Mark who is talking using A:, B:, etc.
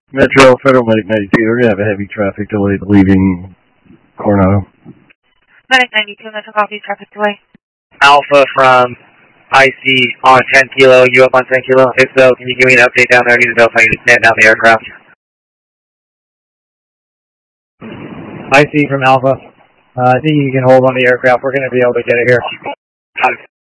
A: Metro, Federal Medic 92, we're going to have a heavy traffic delay leaving Coronado.
B: Medic 92, Metro copy, traffic delay.
C: Alpha from IC on 10 kilo, you up on 10 kilo? If so, can you give me an update down there? I need to know if I need to stand down the aircraft.
D: IC from Alpha. I think you can hold on the aircraft. We're going to be able to get it here.